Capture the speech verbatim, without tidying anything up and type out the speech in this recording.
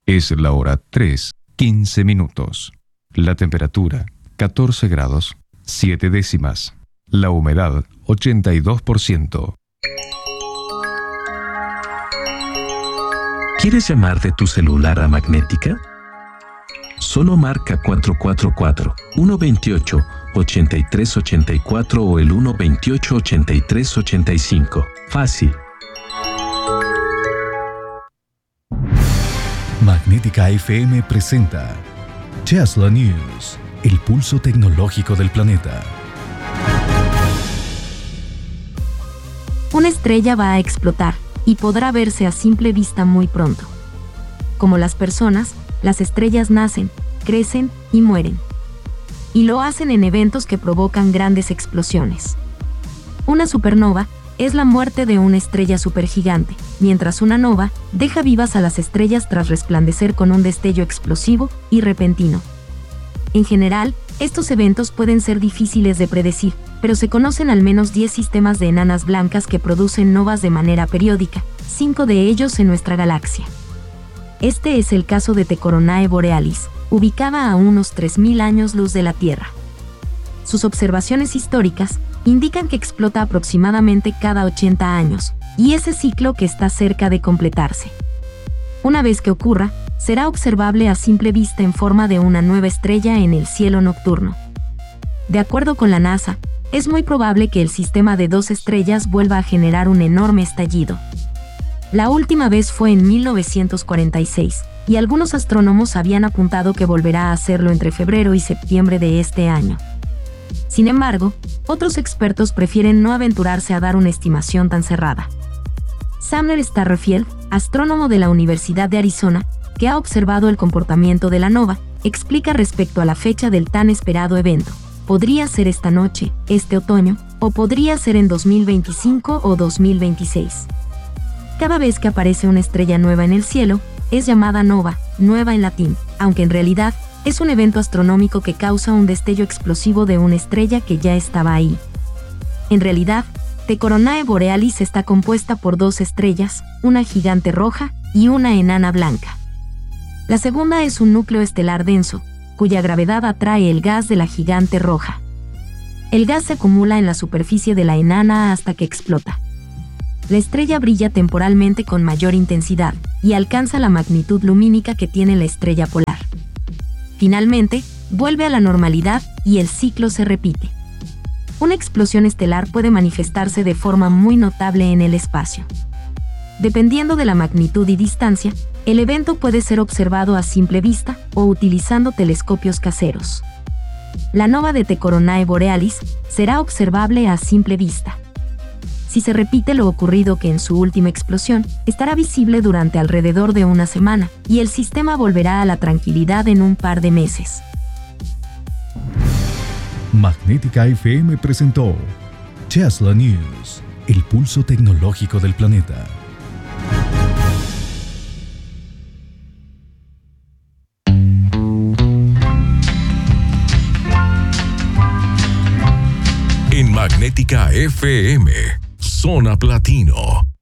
Es la hora tres, quince minutos. La temperatura, catorce grados, siete décimas. La humedad, ochenta y dos por ciento. ¿Quieres llamar de tu celular a Magnética? Solo marca cuatro cuatro cuatro, uno dos ocho, ocho tres ocho cuatro o el uno dos ocho, ocho tres ocho cinco. Fácil. Magnética F M presenta Tesla News, el pulso tecnológico del planeta. Una estrella va a explotar y podrá verse a simple vista muy pronto. Como las personas, las estrellas nacen, crecen y mueren. Y lo hacen en eventos que provocan grandes explosiones. Una supernova es la muerte de una estrella supergigante, mientras una nova deja vivas a las estrellas tras resplandecer con un destello explosivo y repentino. En general, estos eventos pueden ser difíciles de predecir, pero se conocen al menos diez sistemas de enanas blancas que producen novas de manera periódica, cinco de ellos en nuestra galaxia. Este es el caso de T Coronae Borealis, ubicada a unos tres mil años luz de la Tierra. Sus observaciones históricas indican que explota aproximadamente cada ochenta años, y ese ciclo que está cerca de completarse. Una vez que ocurra, será observable a simple vista en forma de una nueva estrella en el cielo nocturno. De acuerdo con la NASA, es muy probable que el sistema de dos estrellas vuelva a generar un enorme estallido. La última vez fue en mil novecientos cuarenta y seis, y algunos astrónomos habían apuntado que volverá a hacerlo entre febrero y septiembre de este año. Sin embargo, otros expertos prefieren no aventurarse a dar una estimación tan cerrada. Samuel Starrfield, astrónomo de la Universidad de Arizona, que ha observado el comportamiento de la nova, explica respecto a la fecha del tan esperado evento. Podría ser esta noche, este otoño, o podría ser en dos mil veinticinco o dos mil veintiséis. Cada vez que aparece una estrella nueva en el cielo, es llamada nova, nueva en latín, aunque en realidad es un evento astronómico que causa un destello explosivo de una estrella que ya estaba ahí. En realidad, T Coronae Borealis está compuesta por dos estrellas, una gigante roja y una enana blanca. La segunda es un núcleo estelar denso, cuya gravedad atrae el gas de la gigante roja. El gas se acumula en la superficie de la enana hasta que explota. La estrella brilla temporalmente con mayor intensidad y alcanza la magnitud lumínica que tiene la estrella polar. Finalmente, vuelve a la normalidad y el ciclo se repite. Una explosión estelar puede manifestarse de forma muy notable en el espacio. Dependiendo de la magnitud y distancia, el evento puede ser observado a simple vista o utilizando telescopios caseros. La nova de T Coronae Borealis será observable a simple vista. Si se repite lo ocurrido que en su última explosión, estará visible durante alrededor de una semana, y el sistema volverá a la tranquilidad en un par de meses. Magnética F M presentó Tesla News, el pulso tecnológico del planeta. En Magnética F M, Zona Platino.